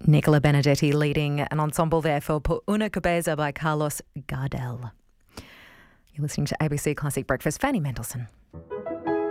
Nicola Benedetti leading an ensemble there for Por una Cabeza by Carlos Gardel. You're listening to ABC Classic Breakfast. Fanny Mendelssohn.